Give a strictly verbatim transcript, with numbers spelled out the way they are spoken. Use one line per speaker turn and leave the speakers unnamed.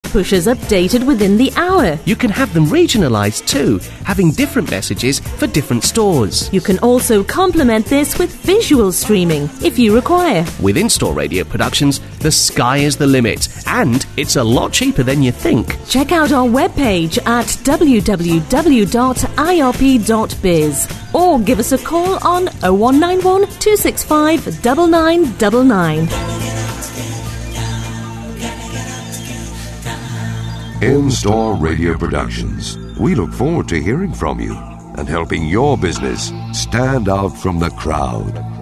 pushers updated within the hour.
You can have them regionalised too, having different messages for different stores.
You can also complement this with visual streaming, if you require.
With in-store radio productions, the sky is the limit, and it's a lot cheaper than you think.
Check out our webpage at w w w dot i r p dot biz or give us a call on oh one nine one, two six five, nine nine nine nine.
In-store radio productions. We look forward to hearing from you and helping your business stand out from the crowd.